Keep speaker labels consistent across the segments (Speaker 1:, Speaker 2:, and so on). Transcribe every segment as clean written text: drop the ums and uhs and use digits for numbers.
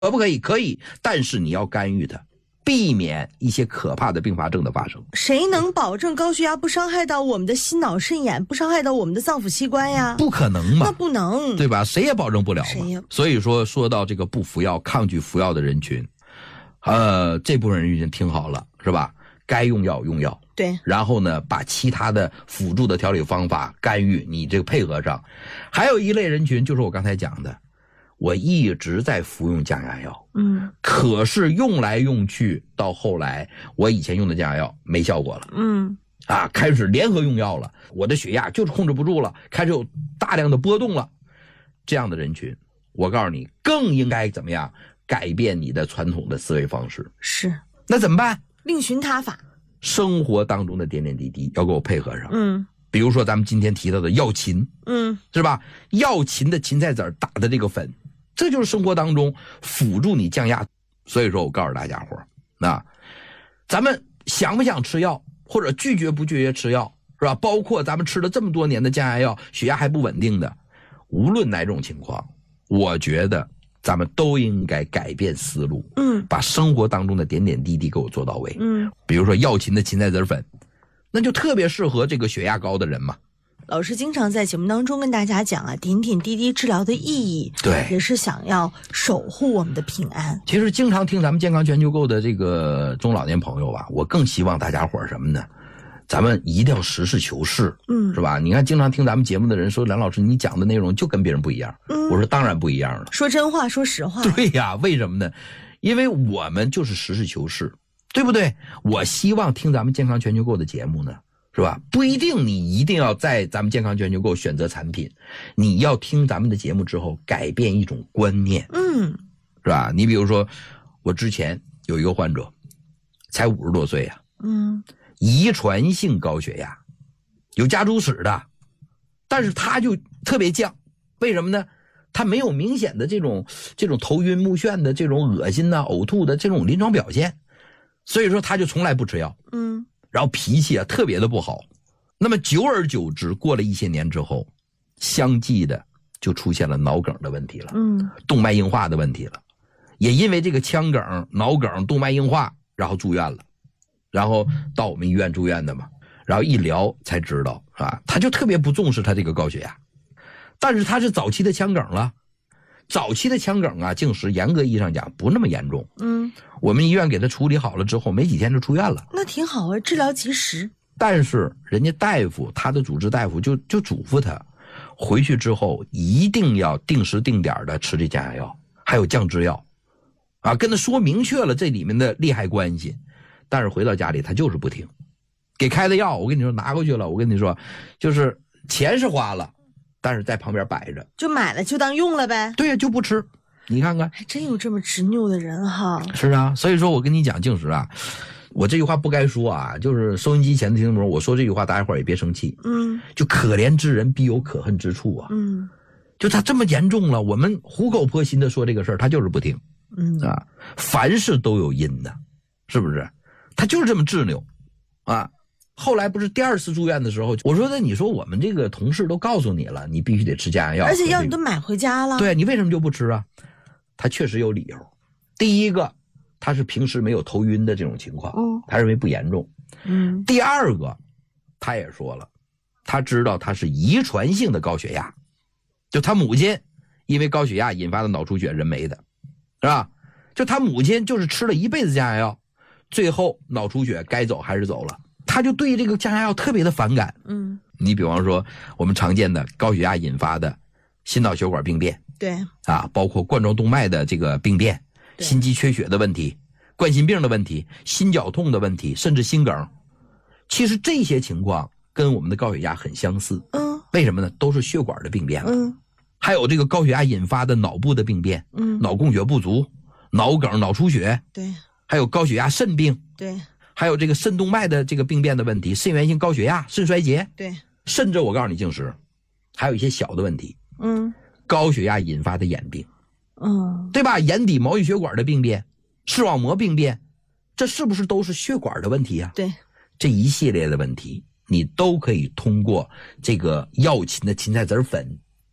Speaker 1: 可不可以？可以，但是你要干预它，避免一些可怕的并发症的发生。
Speaker 2: 谁能保证高血压不伤害到我们的心脑肾眼，不伤害到我们的脏腑器官呀？
Speaker 1: 不可能嘛，
Speaker 2: 那不能，
Speaker 1: 对吧？谁也保证不了嘛。所以说到这个不服药、抗拒服药的人群，这部分人群听好了，是吧？该用药用药，
Speaker 2: 对，
Speaker 1: 然后呢，把其他的辅助的调理方法干预你这个配合上。还有一类人群就是我刚才讲的，我一直在服用降压药，可是用来用去到后来，我以前用的降压药没效果了，开始联合用药了，我的血压就是控制不住了，开始有大量的波动了。这样的人群，我告诉你，更应该怎么样改变你的传统的思维方式。
Speaker 2: 是，
Speaker 1: 那怎么办？
Speaker 2: 另寻他法。
Speaker 1: 生活当中的点点滴滴要给我配合上。比如说咱们今天提到的药芹，是吧？药芹的芹菜籽打的这个粉，这就是生活当中辅助你降压。所以说我告诉大家伙，咱们想不想吃药，或者拒绝不拒绝吃药，是吧？包括咱们吃了这么多年的降压药，血压还不稳定的，无论哪种情况，我觉得咱们都应该改变思路，把生活当中的点点滴滴给我做到位。比如说药芹的芹菜籽粉，那就特别适合这个血压高的人嘛。
Speaker 2: 老师经常在节目当中跟大家讲点点滴滴治疗的意义，
Speaker 1: 对，
Speaker 2: 也是想要守护我们的平安。
Speaker 1: 其实经常听咱们健康全球购的这个中老年朋友吧，我更希望大家伙什么呢？咱们一定要实事求是，是吧？你看，经常听咱们节目的人说，梁老师你讲的内容就跟别人不一样。我说当然不一样了，
Speaker 2: 说真话，说实话。
Speaker 1: 对呀，为什么呢？因为我们就是实事求是，对不对？我希望听咱们健康全球购的节目呢，是吧？不一定你一定要在咱们健康全球购选择产品，你要听咱们的节目之后改变一种观念，是吧？你比如说，我之前有一个患者，才50多岁呀，遗传性高血压，有家族史的，但是他就特别犟，为什么呢？他没有明显的这种头晕目眩的这种恶心呕吐的这种临床表现，所以说他就从来不吃药，然后脾气特别的不好。那么久而久之，过了一些年之后，相继的就出现了脑梗的问题了，动脉硬化的问题了，也因为这个腔梗、脑梗、动脉硬化，然后住院了。然后到我们医院住院的嘛，然后一聊才知道他就特别不重视他这个高血压，但是他是早期的腔梗了，早期的腔梗净是严格意义上讲不那么严重，我们医院给他处理好了之后，没几天就出院了，
Speaker 2: 那挺好治疗及时。
Speaker 1: 但是人家大夫，他的主治大夫就嘱咐他，回去之后一定要定时定点的吃这降压药，还有降脂药，跟他说明确了这里面的利害关系。但是回到家里他就是不听，给开的药我跟你说拿过去了，我跟你说就是钱是花了，但是在旁边摆着，
Speaker 2: 就买了就当用了呗。
Speaker 1: 对呀，就不吃。你看看，
Speaker 2: 还真有这么执拗的人哈。
Speaker 1: 是啊，所以说我跟你讲，静时我这句话不该说就是收音机前的听众朋友，我说这句话大家伙也别生气，就可怜之人必有可恨之处就他这么严重了，我们苦口婆心的说这个事儿，他就是不听，凡事都有因的，是不是？他就是这么执拗后来不是第2次住院的时候，我说你说我们这个同事都告诉你了，你必须得吃降压药，
Speaker 2: 而且药你都买回家了，
Speaker 1: 对，你为什么就不吃他确实有理由。第一个，他是平时没有头晕的这种情况，他认为不严重。第二个，他也说了，他知道他是遗传性的高血压，就他母亲因为高血压引发的脑出血人没的，是吧？就他母亲就是吃了一辈子降压药，最后脑出血该走还是走了，他就对这个降压药特别的反感。你比方说我们常见的高血压引发的心脑血管病变，
Speaker 2: 对
Speaker 1: 包括冠状动脉的这个病变，心肌缺血的问题，冠心病的问题，心绞痛的问题，甚至心梗，其实这些情况跟我们的高血压很相似。为什么呢？都是血管的病变了。还有这个高血压引发的脑部的病变，脑供血不足，脑梗、脑出血，
Speaker 2: 对，
Speaker 1: 还有高血压肾病，
Speaker 2: 对，
Speaker 1: 还有这个肾动脉的这个病变的问题，肾源性高血压、肾衰竭，
Speaker 2: 对，
Speaker 1: 甚至我告诉你静时还有一些小的问题，高血压引发的眼病，对吧？眼底毛细血管的病变，视网膜病变，这是不是都是血管的问题
Speaker 2: 对，
Speaker 1: 这一系列的问题你都可以通过这个药芹的芹菜籽粉，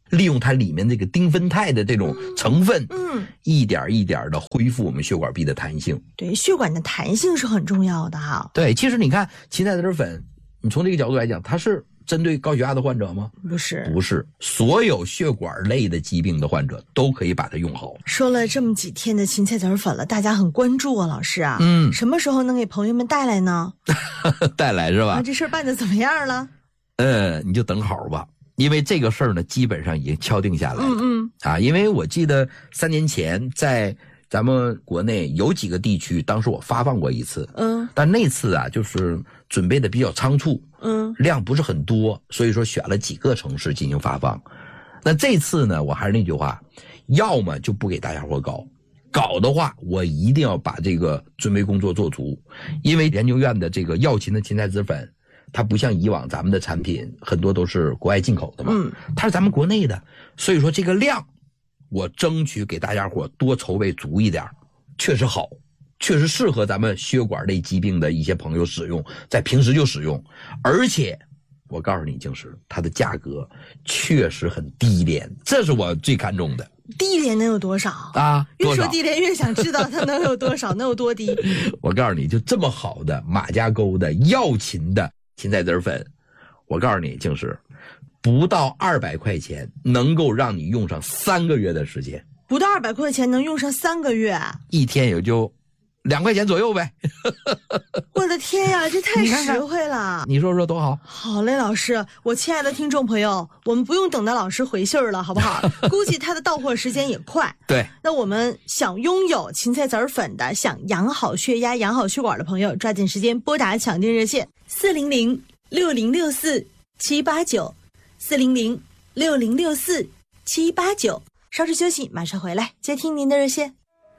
Speaker 1: 利用它里面这个丁酚肽的这种成分，一点一点的恢复我们血管壁的弹性。
Speaker 2: 对，血管的弹性是很重要的哈。
Speaker 1: 对，其实你看芹菜籽粉，你从这个角度来讲，它是针对高血压的患者吗？
Speaker 2: 不是，
Speaker 1: 不是，所有血管类的疾病的患者都可以把它用好。
Speaker 2: 说了这么几天的芹菜籽粉了，大家很关注啊，老师啊，什么时候能给朋友们带来呢？
Speaker 1: 带来是吧？
Speaker 2: 啊，这事儿办得怎么样了？
Speaker 1: 你就等好吧。因为这个事儿呢，基本上已经敲定下来了。因为我记得3年前在咱们国内有几个地区，当时我发放过一次。但那次啊，就是准备的比较仓促。量不是很多，所以说选了几个城市进行发放。那这次呢，我还是那句话，要么就不给大家伙搞的话，我一定要把这个准备工作做足。因为研究院的这个药芹的芹菜籽粉，它不像以往咱们的产品很多都是国外进口的嘛，它是咱们国内的，所以说这个量我争取给大家伙多筹备足一点，确实好，确实适合咱们血管类疾病的一些朋友使用，在平时就使用。而且我告诉你，静时它的价格确实很低廉，这是我最看重的。
Speaker 2: 低廉能有多少
Speaker 1: 啊？
Speaker 2: 越说低廉越想知道它能有多少，能有多低。
Speaker 1: 我告诉你，就这么好的马家沟的药芹的芹菜籽粉，我告诉你，静时不到200块钱能够让你用上3个月的时间。
Speaker 2: 不到200块钱能用上3个月，
Speaker 1: 一天也就2块钱左右呗。
Speaker 2: 我的天呀，这太实惠了！
Speaker 1: 你说说多好。
Speaker 2: 好嘞，老师，我亲爱的听众朋友，我们不用等到老师回信儿了，好不好？估计他的到货时间也快。
Speaker 1: 对，
Speaker 2: 那我们想拥有芹菜籽粉的，想养好血压、养好血管的朋友，抓紧时间拨打抢订热线400-6064-789，400-6064-789。稍事休息，马上回来接听您的热线。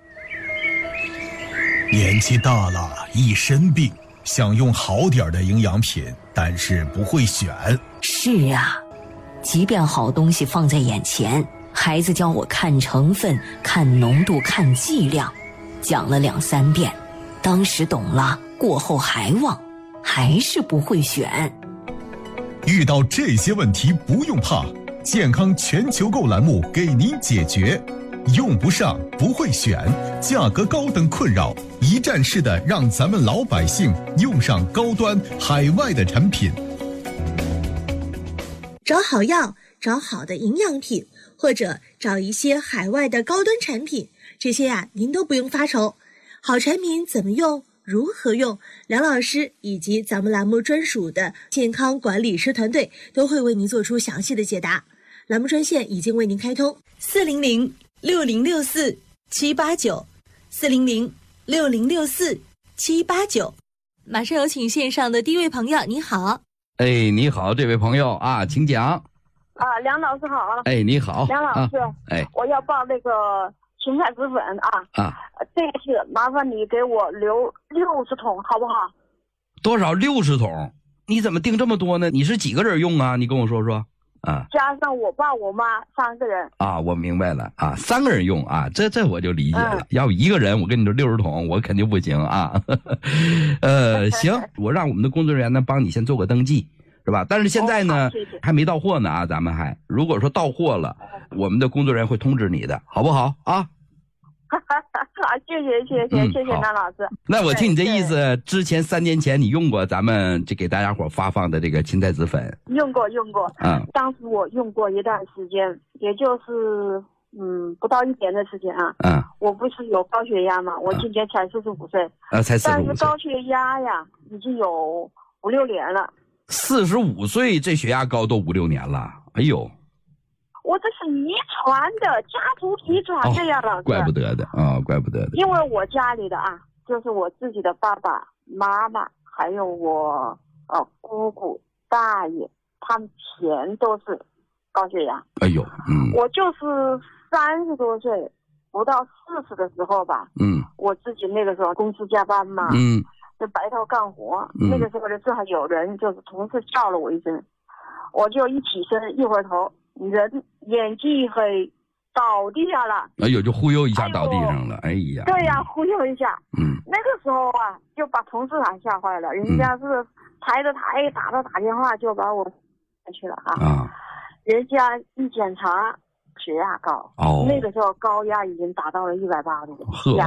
Speaker 3: 年纪大了，一身病，想用好点的营养品，但是不会选。
Speaker 4: 是啊，即便好东西放在眼前，孩子教我看成分、看浓度、看剂量，讲了2、3遍，当时懂了，过后还忘，还是不会选。
Speaker 3: 遇到这些问题不用怕，健康全球购栏目给您解决。用不上，不会选，价格高等困扰，一站式的让咱们老百姓用上高端海外的产品。
Speaker 5: 找好药，找好的营养品，或者找一些海外的高端产品，这些呀，您都不用发愁。好产品怎么用，如何用，梁老师以及咱们栏目专属的健康管理师团队都会为您做出详细的解答。栏目专线已经为您开通
Speaker 2: 400-6064-789，400-6064-789。马上有请线上的第一位朋友，你好。
Speaker 1: 哎，你好，这位朋友啊，请讲。
Speaker 6: 梁老师好。
Speaker 1: 哎，你好，
Speaker 6: 梁老师，我要报那个芹菜籽粉这次麻烦你给我留60桶，好不好？
Speaker 1: 多少？60桶？你怎么订这么多呢？你是几个人用啊？你跟我说说。
Speaker 6: 加上我爸我妈3个人。
Speaker 1: 我明白了3个人用这我就理解了。要不1个人，我跟你说60桶，我肯定不行行，我让我们的工作人员呢帮你先做个登记，是吧？但是现在呢，
Speaker 6: 谢谢，
Speaker 1: 还没到货呢咱们如果说到货了，我们的工作人员会通知你的，好不好啊？
Speaker 6: 谢谢梁老师。
Speaker 1: 那我听你这意思，之前3年前你用过咱们这给大家伙发放的这个芹菜籽粉？
Speaker 6: 用过。当时我用过一段时间，也就是不到1年的时间我不是有高血压嘛，我今年才45岁。
Speaker 1: 才45岁。
Speaker 6: 但是高血压呀，已经有5、6年了。
Speaker 1: 45岁这血压高都5、6年了，哎呦！
Speaker 6: 我这是遗传的，家族遗传的呀，老师。
Speaker 1: 怪不得的。
Speaker 6: 因为我家里的就是我自己的爸爸妈妈，还有我姑姑大爷，他们全都是高血压。
Speaker 1: 哎呦，
Speaker 6: 我就是30多岁，不到40的时候吧。我自己那个时候公司加班嘛。就白头干活。那个时候呢，正好有人就是同事叫了我一声，我就一起身，一回头。人眼睛一黑，倒地下了。哎呦，
Speaker 1: 就忽悠一下倒地上了。哎呀，
Speaker 6: 对呀，忽悠一下。那个时候就把同事还吓坏了，人家是抬着台打电话就把我去了人家一检查血压高，那个时候高压已经达到了180度，
Speaker 1: 呵。